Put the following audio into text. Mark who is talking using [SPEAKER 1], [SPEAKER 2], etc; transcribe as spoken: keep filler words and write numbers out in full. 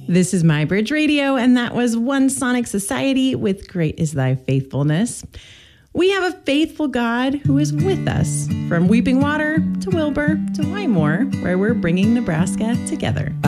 [SPEAKER 1] This is My Bridge Radio, and that was One Sonic Society with Great Is Thy Faithfulness. We have a faithful God who is with us from Weeping Water to Wilbur to Wymore, where we're bringing Nebraska together.